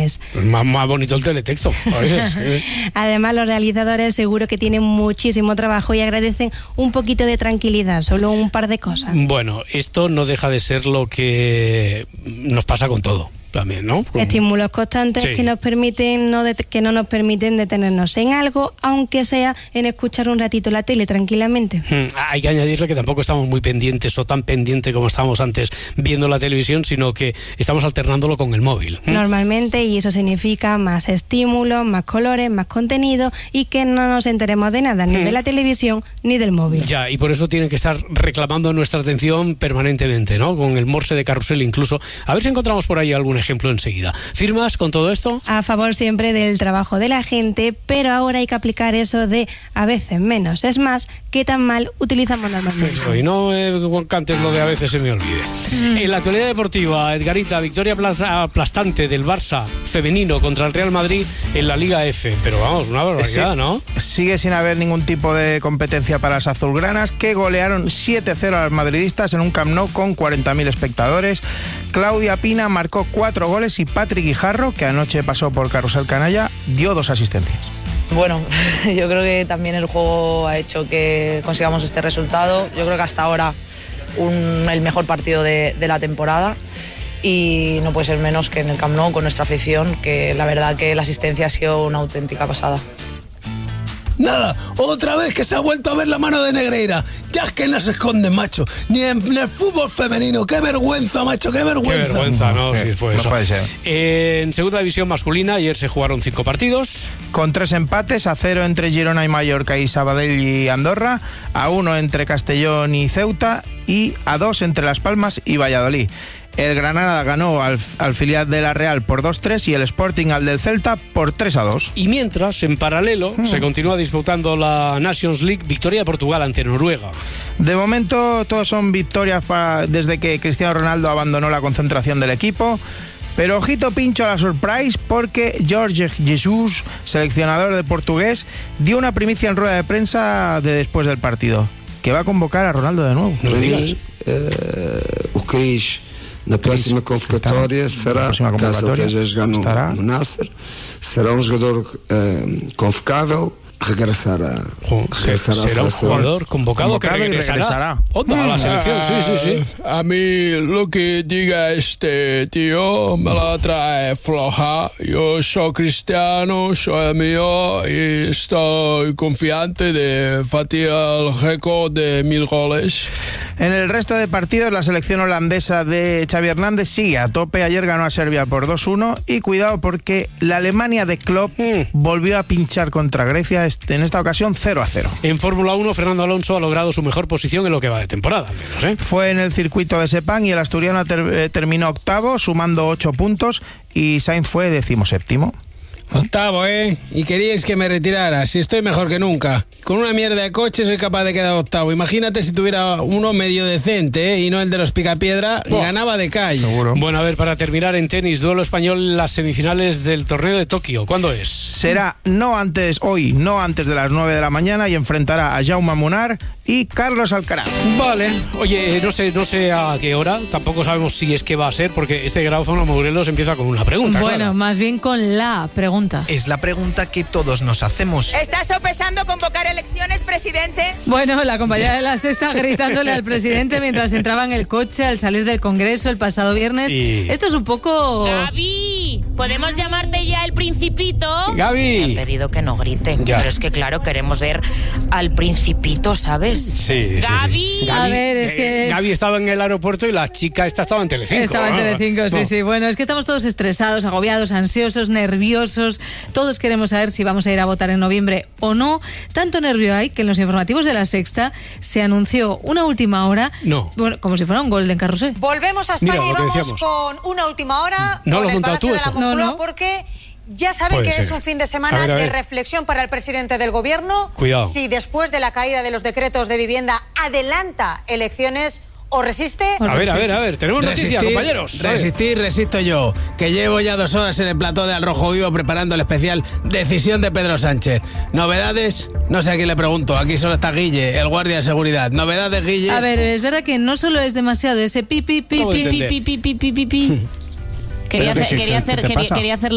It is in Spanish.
reales. Pues más bonito el teletexto. A veces, sí. Además, los realizadores seguro que tienen muchísimo trabajo y agradecen un poquito de tranquilidad, solo un par de cosas. Bueno, esto no deja de ser lo que nos pasa con todo. También, ¿no? Estímulos constantes, sí, que nos permiten que no nos permiten detenernos en algo, aunque sea en escuchar un ratito la tele tranquilamente. Hay que añadirle que tampoco estamos muy pendientes o tan pendientes como estábamos antes viendo la televisión, sino que estamos alternándolo con el móvil. Normalmente, y eso significa más estímulos, más colores, más contenido y que no nos enteremos de nada, ni de la televisión ni del móvil. Ya, y por eso tienen que estar reclamando nuestra atención permanentemente, ¿no? Con el morse de carrusel incluso. A ver si encontramos por ahí algún ejemplo enseguida. ¿Firmas con todo esto? A favor siempre del trabajo de la gente, pero ahora hay que aplicar eso de a veces menos es más, que tan mal utilizamos normalmente. Eso, y no cantes lo de a veces se me olvide. En la actualidad deportiva, Edgarita, victoria aplastante del Barça femenino contra el Real Madrid en la Liga F, pero vamos, una barbaridad, sí, ¿no? Sigue sin haber ningún tipo de competencia para las azulgranas, que golearon 7-0 a los madridistas en un Camp Nou con 40.000 espectadores. Claudia Pina marcó 4 goles y Patrick Guijarro, que anoche pasó por Carrusel Canalla, dio 2 asistencias. Bueno, yo creo que también el juego ha hecho que consigamos este resultado. Yo creo que hasta ahora el mejor partido de la temporada, y no puede ser menos que en el Camp Nou con nuestra afición, que la verdad que la asistencia ha sido una auténtica pasada. Nada, otra vez que se ha vuelto a ver la mano de Negreira. Ya es que no se esconden, macho. Ni en el fútbol femenino. Qué vergüenza, macho, qué vergüenza. Qué vergüenza, ¿no? Sí, fue no eso. Puede ser. En segunda división masculina, ayer se jugaron 5 partidos. Con 3 empates, a 0 entre Girona y Mallorca y Sabadell y Andorra, a 1 entre Castellón y Ceuta y a 2 entre Las Palmas y Valladolid. El Granada ganó al filial de la Real por 2-3 y el Sporting al del Celta por 3-2. Y mientras, en paralelo, se continúa disputando la Nations League, victoria de Portugal ante Noruega. De momento, todos son victorias desde que Cristiano Ronaldo abandonó la concentración del equipo. Pero ojito pincho a la surprise, porque Jorge Jesus, seleccionador de portugués, dio una primicia en rueda de prensa después del partido, que va a convocar a Ronaldo de nuevo. No digas. O Cris, na próxima convocatória será, caso ele esteja a jogar no Nasser, será um jogador convocável. Regresará. Será un jugador convocado que regresará. Otra a la selección, sí. A mí lo que diga este tío me la trae floja. Yo soy cristiano, soy mío y estoy confiante de batir el récord de 1000 goles. En el resto de partidos, la selección holandesa de Xavi Hernández sigue a tope. Ayer ganó a Serbia por 2-1 y cuidado porque la Alemania de Klopp volvió a pinchar contra Grecia, en esta ocasión 0-0. En Fórmula 1, Fernando Alonso ha logrado su mejor posición en lo que va de temporada, al menos, ¿eh? Fue en el circuito de Sepang y el asturiano terminó octavo, sumando 8 puntos, y Sainz fue 17º. Octavo, y queríais que me retirara. Si estoy mejor que nunca. Con una mierda de coche soy capaz de quedar octavo. Imagínate si tuviera uno medio decente, y no el de los picapiedra, ganaba de calle. Seguro. Bueno, a ver, para terminar en tenis, duelo español, las semifinales del torneo de Tokio. ¿Cuándo es? Será hoy, no antes de las 9 de la mañana, y enfrentará a Jaume Munar y Carlos Alcaraz. Vale. Oye, no sé a qué hora, tampoco sabemos si es que va a ser, porque este gráfico Morelos empieza con una pregunta. Bueno, claro. Más bien con la pregunta. Es la pregunta que todos nos hacemos. ¿Estás sopesando convocar elecciones, presidente? Bueno, la compañera de La Sexta gritándole al presidente mientras entraba en el coche al salir del Congreso el pasado viernes. Esto es un poco... Gaby, ¿podemos llamarte ya el Principito? Gaby. Me han pedido que no grite, pero es que claro, queremos ver al Principito, ¿sabes? Sí. Gaby. A ver, es que... Gaby estaba en el aeropuerto y la chica esta estaba en Telecinco. Estaba en Telecinco, sí. Bueno, es que estamos todos estresados, agobiados, ansiosos, nerviosos. Todos queremos saber si vamos a ir a votar en noviembre o no. Tanto nervio hay que en los informativos de La Sexta se anunció una última hora. No. Bueno, como si fuera un Golden Carrusel. Volvemos a España y vamos con una última hora. No con lo has el montado tú, Palacio de la eso. Moncloa, No. porque ya saben Puede que ser. es un fin de semana A ver. de reflexión para el presidente del gobierno. Cuidado. Si después de la caída de los decretos de vivienda adelanta elecciones o resiste. A ver, tenemos noticias, compañeros. Resisto yo, que llevo ya 2 horas en el plató de Al Rojo Vivo preparando el especial Decisión de Pedro Sánchez. ¿Novedades? No sé a quién le pregunto, aquí solo está Guille, el guardia de seguseguridad. ¿Novedades, Guille? A ver, es verdad que no solo es demasiado ese pi. Quería hacer